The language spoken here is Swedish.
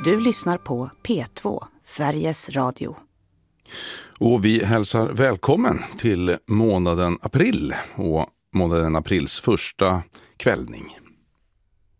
Du lyssnar på P2, Sveriges Radio. Och vi hälsar välkommen till månaden april och månaden aprils första kvällning.